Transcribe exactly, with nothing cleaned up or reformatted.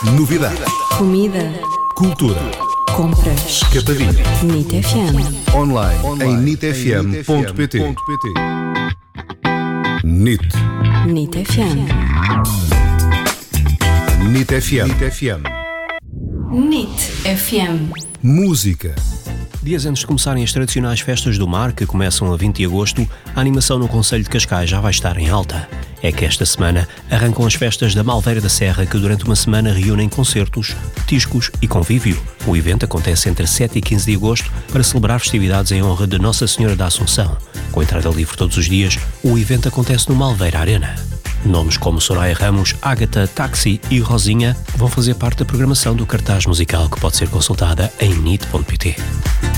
Novidade. Comida. Cultura. Compras. Escapadinha. NIT F M. Online, Online. em nit f m ponto p t. N I T. NIT F M. N I T F M. N I T F M. NIT F M. Música. Dias antes de começarem as tradicionais festas do mar, que começam a vinte de agosto, a animação no concelho de Cascais já vai estar em alta. É que esta semana arrancam as festas da Malveira da Serra, que durante uma semana reúnem concertos, petiscos e convívio. O evento acontece entre sete e quinze de agosto para celebrar festividades em honra de Nossa Senhora da Assunção. Com entrada livre todos os dias, o evento acontece no Malveira Arena. Nomes como Soraya Ramos, Ágata, Taxi e Rosinha vão fazer parte da programação do cartaz musical, que pode ser consultada em nit ponto p t.